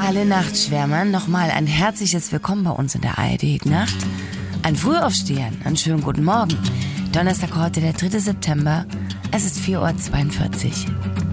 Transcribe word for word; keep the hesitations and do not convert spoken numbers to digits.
Alle Nachtschwärmern nochmal ein herzliches Willkommen bei uns in der A R D-Nacht. An Frühaufstehern, einen schönen guten Morgen. Donnerstag heute, der dritte September. Es ist vier Uhr zweiundvierzig.